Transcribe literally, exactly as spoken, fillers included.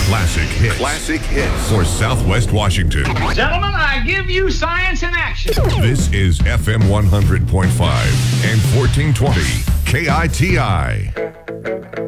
Classic hits. Classic hits. For Southwest Washington. Gentlemen, I give you science in action. This is F M one hundred point five and fourteen twenty K I T I.